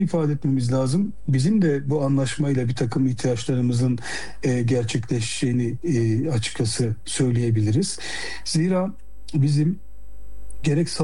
ifade etmemiz lazım. Bizim de bu anlaşmayla bir takım ihtiyaçlarımızın gerçekleşeceğini açıkçası söyleyebiliriz. Zira bizim gerek